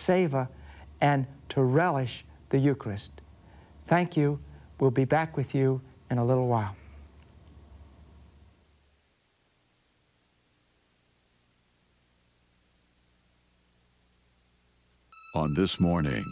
savor and to relish the Eucharist. Thank you. We'll be back with you in a little while. On this morning,